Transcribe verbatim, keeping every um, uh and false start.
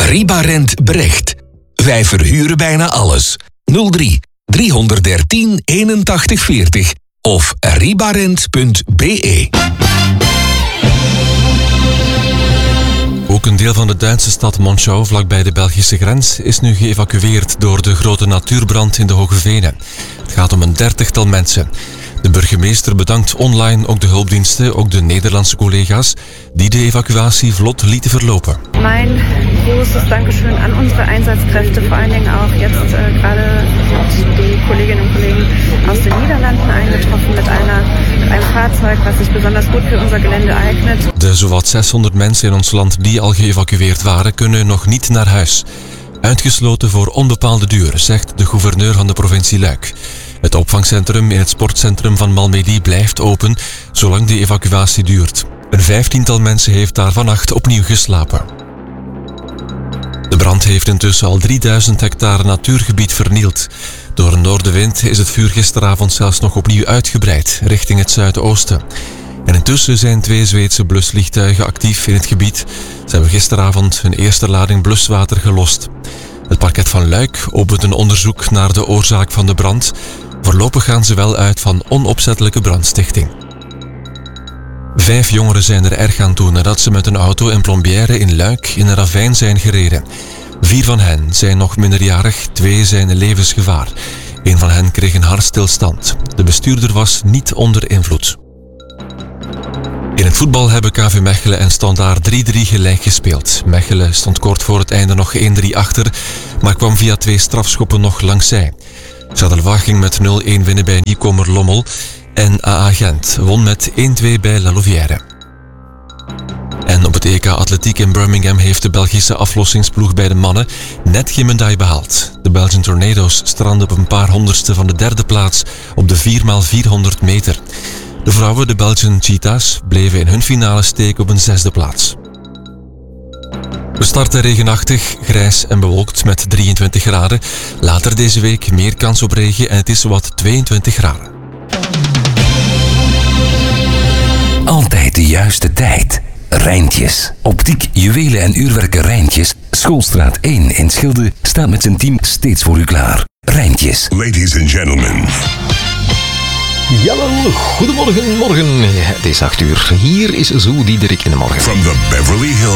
Ribarent Brecht. Wij verhuren bijna alles. nul drie driehonderddertien eenentachtig veertig of ribarent punt b e. Ook een deel van de Duitse stad Monschau, vlakbij de Belgische grens, is nu geëvacueerd door de grote natuurbrand in de Hoge Venen. Het gaat om een dertigtal mensen. De burgemeester bedankt online ook de hulpdiensten, ook de Nederlandse collega's, die de evacuatie vlot lieten verlopen. Mijn großes Dankeschön an unsere Einsatzkräfte, vor allen Dingen auch jetzt äh, gerade die Kolleginnen und Kollegen aus den Niederlanden eingetroffen mit, einer, mit einem Fahrzeug, was sich besonders gut für unser Gelände eignet. De zowat zeshonderd mensen in ons land die al geëvacueerd waren, kunnen nog niet naar huis. Uitgesloten voor onbepaalde duur, zegt de gouverneur van de provincie Luik. Het opvangcentrum in het sportcentrum van Malmedy blijft open, zolang de evacuatie duurt. Een vijftiental mensen heeft daar vannacht opnieuw geslapen. De brand heeft intussen al drieduizend hectare natuurgebied vernield. Door een noordenwind is het vuur gisteravond zelfs nog opnieuw uitgebreid, richting het zuidoosten. En intussen zijn twee Zweedse blusvliegtuigen actief in het gebied. Ze hebben gisteravond hun eerste lading bluswater gelost. Het parket van Luik opent een onderzoek naar de oorzaak van de brand. Voorlopig gaan ze wel uit van onopzettelijke brandstichting. Vijf jongeren zijn er erg aan toe nadat ze met een auto in Plombière in Luik in een ravijn zijn gereden. Vier van hen zijn nog minderjarig, twee zijn in levensgevaar. Een van hen kreeg een hartstilstand. De bestuurder was niet onder invloed. In het voetbal hebben K V Mechelen en Standaard drie drie gelijk gespeeld. Mechelen stond kort voor het einde nog één drie achter, maar kwam via twee strafschoppen nog langs zij. Charleroi ging met nul een winnen bij nieuwkomer Lommel en A A Gent won met één twee bij La Louvière. En op het E K Atletiek in Birmingham heeft de Belgische aflossingsploeg bij de mannen net geen medaille behaald. De Belgian Tornado's stranden op een paar honderdste van de derde plaats op de vier bij vierhonderd meter. De vrouwen, de Belgian Cheetahs, bleven in hun finale steken op een zesde plaats. We starten regenachtig, grijs en bewolkt met drieëntwintig graden. Later deze week meer kans op regen en het is zowat tweeëntwintig graden. Altijd de juiste tijd. Rijntjes. Optiek, juwelen en uurwerken Rijntjes. Schoolstraat één in Schilde staat met zijn team steeds voor u klaar. Rijntjes. Ladies and gentlemen. Jawel, goedemorgen, morgen. Het is acht uur. Hier is Zo Diederik in de morgen. From the Beverly Hills